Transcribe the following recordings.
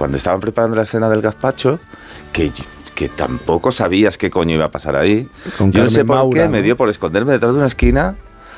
cuando estaban preparando la escena del gazpacho, que tampoco sabías qué coño iba a pasar ahí. Yo no sé por qué, me dio por esconderme detrás de una esquina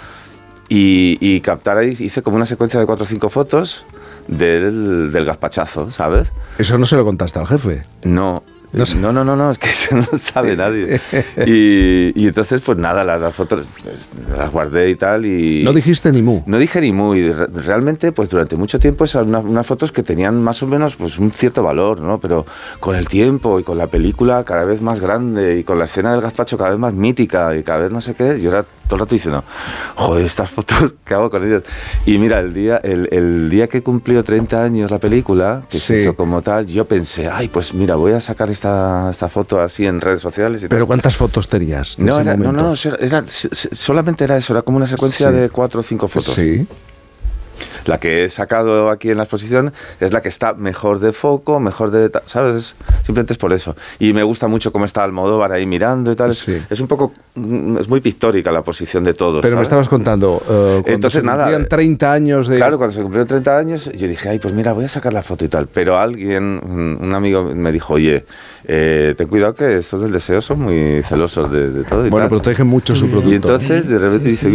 y captar ahí, hice como una secuencia de 4 o 5 fotos del gazpachazo, ¿sabes? ¿Eso no se lo contaste al jefe? No, No sé. no, es que eso no sabe nadie. Y entonces, pues nada, las fotos las guardé y tal. Y no dijiste ni mu. No dije ni mu. Y realmente, pues durante mucho tiempo, esas unas fotos que tenían más o menos pues un cierto valor, ¿no? Pero con el tiempo y con la película cada vez más grande y con la escena del gazpacho cada vez más mítica y cada vez no sé qué, yo era todo el rato diciendo, joder, estas fotos, ¿qué hago con ellas? Y mira, el día que cumplió 30 años la película, que se hizo como tal, yo pensé, ay, pues mira, voy a sacar esta foto así en redes sociales. ¿Pero cuántas fotos tenías en ese momento? Solamente era eso, era como una secuencia de 4 o 5 fotos. Sí. La que he sacado aquí en la exposición es la que está mejor de foco, mejor de... ¿sabes? Simplemente es por eso. Y me gusta mucho cómo está Almodóvar ahí mirando y tal. Sí. Es un poco... es muy pictórica la posición de todos. Pero ¿sabes? Me estabas contando, cuando se cumplían 30 años de... Claro, cuando se cumplieron 30 años, yo dije, ay, pues mira, voy a sacar la foto y tal. Pero alguien, un amigo me dijo, oye, ten cuidado que estos del deseo son muy celosos de todo y bueno, tal. protegen mucho su producto. Y entonces, de repente dice...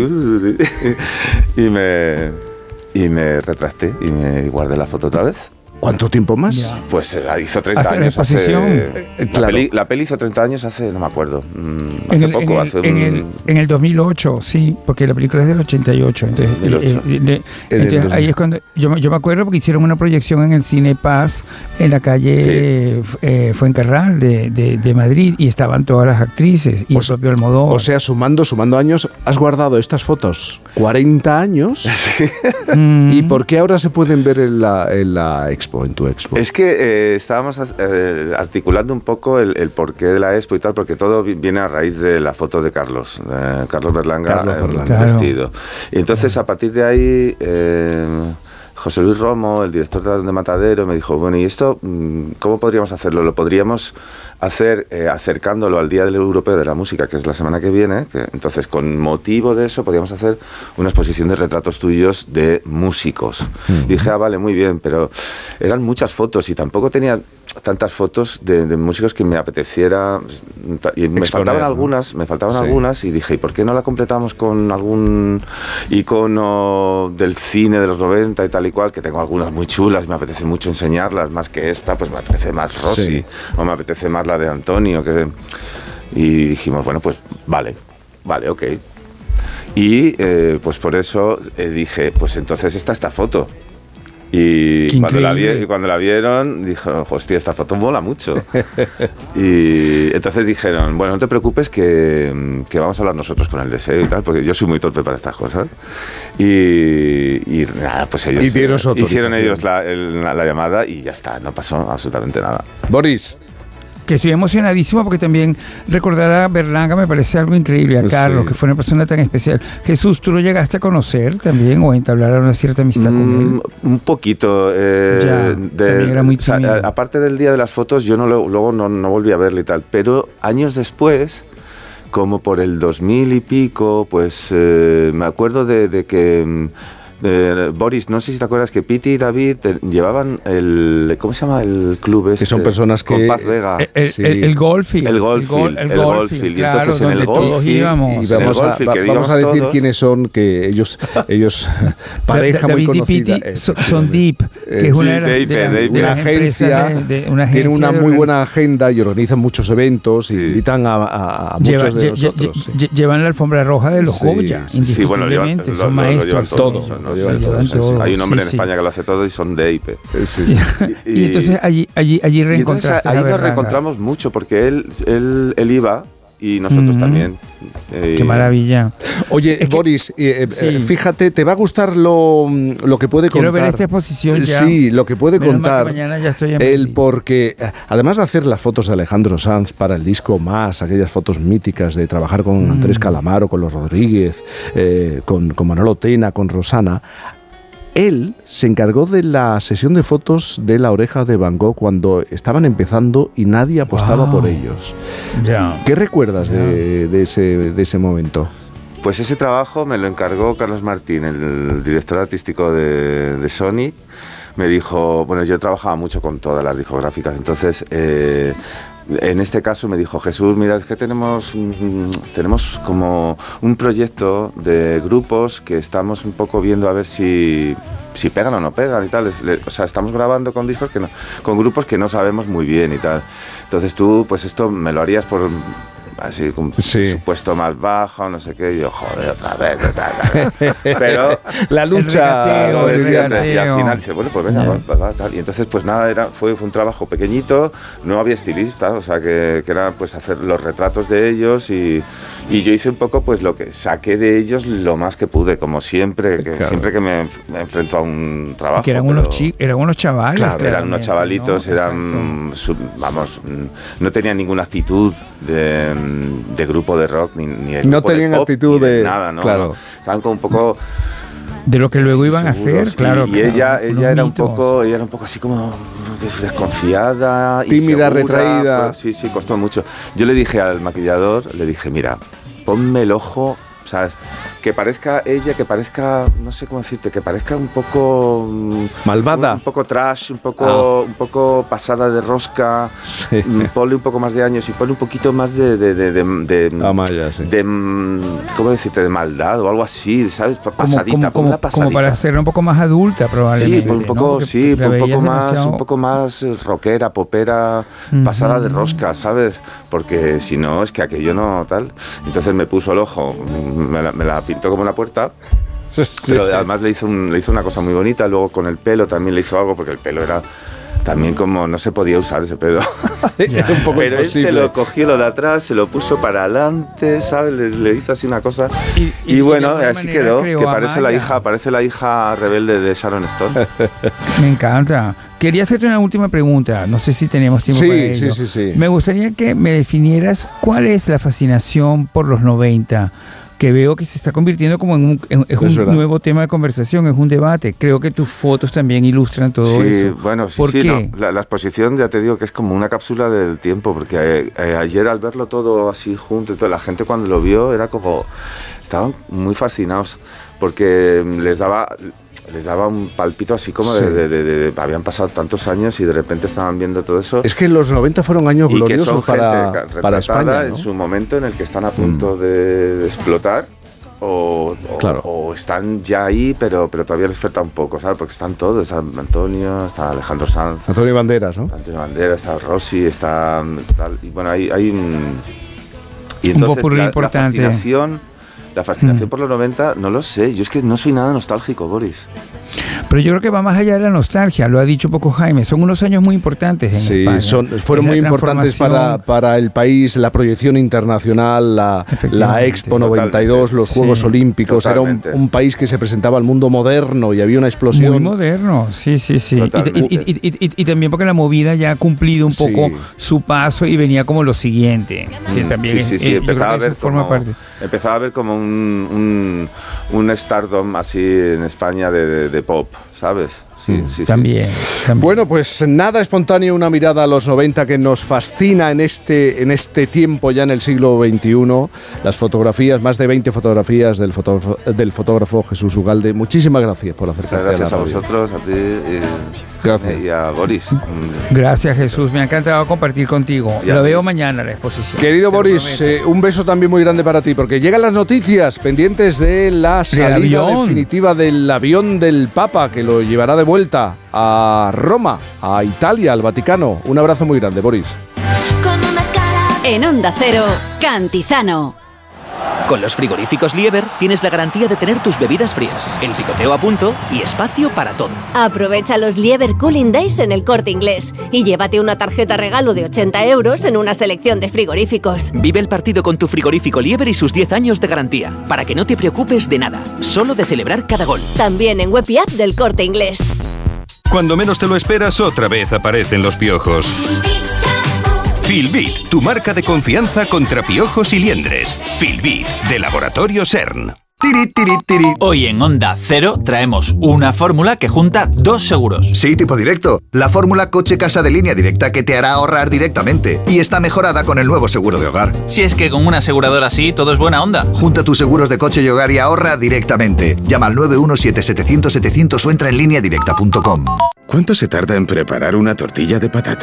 Y me retracté y me guardé la foto otra vez. ¿Cuánto tiempo más? Ya. Pues hizo 30 ¿Hace años. la exposición? Claro. La peli hizo 30 años hace, no me acuerdo, en el 2008, sí, porque la película es del 88. Entonces ahí es cuando yo me acuerdo porque hicieron una proyección en el Cine Paz en la calle Fuencarral de Madrid y estaban todas las actrices y el propio Almodóvar. O sea, sumando años, has guardado estas fotos 40 años. Sí. ¿Y por qué ahora se pueden ver en la expo? En tu expo. Es que estábamos articulando un poco el porqué de la expo y tal, porque todo viene a raíz de la foto de Carlos Berlanga, vestido. Y entonces a partir de ahí José Luis Romo, el director de Matadero, me dijo, bueno, ¿y esto cómo podríamos hacerlo? Lo podríamos hacer acercándolo al Día del Europeo de la Música, que es la semana que viene, entonces con motivo de eso podíamos hacer una exposición de retratos tuyos de músicos. Y dije, vale, muy bien, pero eran muchas fotos y tampoco tenía tantas fotos de músicos que me apeteciera, y me faltaban algunas y dije, ¿y por qué no la completamos con algún icono del cine de los 90 y tal y cual, que tengo algunas muy chulas, me apetece mucho enseñarlas, más que esta, pues me apetece más Rossi, o me apetece más la de Antonio, y dijimos, bueno, pues vale, ok. Y pues por eso dije, pues entonces esta foto. Y cuando la vieron, dijeron, hostia, esta foto mola mucho. Y entonces dijeron, bueno, no te preocupes que vamos a hablar nosotros con el deseo y tal, porque yo soy muy torpe para estas cosas. Y nada, pues ellos hicieron ellos la llamada y ya está, no pasó absolutamente nada. Boris. Que estoy emocionadísimo porque también recordar a Berlanga me parece algo increíble, a Carlos, que fue una persona tan especial. Jesús, ¿tú lo llegaste a conocer también o a entablar una cierta amistad con él? Un poquito. También era muy tímido. Aparte del día de las fotos, yo luego no volví a verle y tal, pero años después, como por el 2000 y pico, pues me acuerdo de que... Boris, no sé si te acuerdas que Piti y David llevaban ¿cómo se llama el club este? Que son personas que... Con Paz Vega. El Goldfield. El Goldfield. Claro, y entonces en el Goldfield... Y vamos a decir quiénes son, que ellos pareja muy conocida. David y Piti son Deep, que es una de las agencia, tiene una muy buena agenda y organizan muchos eventos y invitan a muchos de nosotros. Llevan la alfombra roja de los Goya, indiscutiblemente, son maestros. Todos. Hay un hombre en España que lo hace todo y son de IP. Y entonces allí reencontraste. Ahí nos reencontramos mucho porque él iba y nosotros también. Qué maravilla. Oye, Boris, fíjate, te va a gustar lo que puede contar. Quiero ver esta exposición ya. Sí, lo que puede contar. Mañana ya estoy en él, porque además de hacer las fotos de Alejandro Sanz para el disco Más, aquellas fotos míticas de trabajar con Andrés Calamaro, con los Rodríguez, con Manolo Tena, con Rosana, él se encargó de la sesión de fotos de La Oreja de Van Gogh cuando estaban empezando y nadie apostaba por ellos. ¿Qué recuerdas de ese momento? Pues ese trabajo me lo encargó Carlos Martín, el director artístico de Sony, me dijo, bueno, yo trabajaba mucho con todas las discográficas, entonces en este caso me dijo, Jesús, mira, es que tenemos como un proyecto de grupos que estamos un poco viendo a ver si pegan o no pegan y tal. O sea, estamos grabando con discos con grupos que no sabemos muy bien y tal. Entonces tú, pues esto me lo harías por así, con su puesto más bajo, no sé qué, y yo, joder, otra vez. Pero la lucha, y al final dice, bueno, pues venga, va, tal. Y entonces, pues nada, fue un trabajo pequeñito, no había estilistas, o sea, que era pues hacer los retratos de ellos y yo hice un poco pues lo que saqué de ellos lo más que pude, como siempre, siempre que me enfrento a un trabajo. Que eran unos chavales. Claro, eran unos chavalitos, ¿no? No tenían ninguna actitud de grupo de rock ni de grupo no tenían de pop, actitud de nada, ¿no? Claro. No. Estaban como un poco de lo que luego iban a hacer, claro. Y ella era un poco así como desconfiada, tímida, insegura, retraída. Sí, costó mucho. Yo le dije al maquillador, mira, ponme el ojo, ¿sabes? Que parezca ella, no sé cómo decirte, que parezca un poco malvada, un poco trash, un poco pasada de rosca. Sí. Ponle un poco más de años y ponle un poquito más Amaya, sí. ¿Cómo decirte? De maldad o algo así, ¿sabes? Pasadita, como para hacerla un poco más adulta, probablemente. Sí, un poco, ¿no? un poco más rockera, popera, pasada de rosca, ¿sabes? Porque si no, es que aquello no tal. Entonces me puso el ojo, me la pintó como una puerta, pero además le hizo una cosa muy bonita. Luego con el pelo también le hizo algo, porque el pelo era también como no se podía usar ese pelo. Un poco pero imposible. Él se lo cogió lo de atrás, se lo puso para adelante, ¿sabes? Le hizo así una cosa y bueno, así quedó, que parece la hija rebelde de Sharon Stone. Me encanta. Quería hacerte una última pregunta, no sé si tenemos tiempo para ello. Sí. Me gustaría que me definieras cuál es la fascinación por los 90, que veo que se está convirtiendo como en un nuevo tema de conversación, es un debate. Creo que tus fotos también ilustran todo eso. Sí, bueno, ¿Por qué? No, la exposición, ya te digo que es como una cápsula del tiempo, porque ayer al verlo todo así junto, y toda la gente cuando lo vio era como... Estaban muy fascinados, porque les daba un palpito así como de habían pasado tantos años y de repente estaban viendo todo eso. Es que los 90 fueron años gloriosos para España, ¿no? En su momento en el que están a punto de explotar o están ya ahí, pero todavía les falta un poco, ¿sabes? Porque están todos, está Antonio, está Alejandro Sanz, Antonio Banderas, ¿no? Antonio Banderas, está Rossi, está tal, y bueno, hay un... Y entonces un importante. La fascinación por los 90, no lo sé. Yo es que no soy nada nostálgico, Boris. Pero yo creo que va más allá de la nostalgia, lo ha dicho un poco Jaime. Son unos años muy importantes en España. Fueron muy importantes para el país, la proyección internacional, la Expo 92, los Juegos Olímpicos. Totalmente. Era un país que se presentaba al mundo moderno y había una explosión. Muy moderno, sí. Y también porque la movida ya ha cumplido un poco su paso y venía como lo siguiente. Que también empezaba a ver como un stardom así en España de pop, ¿sabes? Sí. También. Bueno, pues nada espontáneo, una mirada a los 90 que nos fascina en este tiempo ya en el siglo XXI. Las fotografías, más de 20 fotografías del fotógrafo Jesús Ugalde. Muchísimas gracias por acercarte. Gracias a vosotros, a ti y a Boris. Gracias, Jesús. Me ha encantado compartir contigo. Lo veo mañana la exposición. Querido Boris, un beso también muy grande para ti, porque llegan las noticias pendientes de la salida definitiva del avión del Papa, que lo llevará de vuelta a Roma, a Italia, al Vaticano. Un abrazo muy grande, Boris. En Onda Cero, Cantizano. Con los frigoríficos Lieber tienes la garantía de tener tus bebidas frías, el picoteo a punto y espacio para todo. Aprovecha los Lieber Cooling Days en El Corte Inglés y llévate una tarjeta regalo de 80 € en una selección de frigoríficos. Vive el partido con tu frigorífico Lieber y sus 10 años de garantía, para que no te preocupes de nada, solo de celebrar cada gol. También en web y app del Corte Inglés. Cuando menos te lo esperas, otra vez aparecen los piojos. Filbit, tu marca de confianza contra piojos y liendres. Filbit, de Laboratorio CERN. Tiri, tiri, tiri. Hoy en Onda Cero traemos una fórmula que junta 2 seguros. Sí, tipo directo. La fórmula coche-casa de Línea Directa que te hará ahorrar directamente. Y está mejorada con el nuevo seguro de hogar. Si es que con una aseguradora así todo es buena onda. Junta tus seguros de coche y hogar y ahorra directamente. Llama al 917-700-700 o entra en lineadirecta.com. ¿Cuánto se tarda en preparar una tortilla de patata?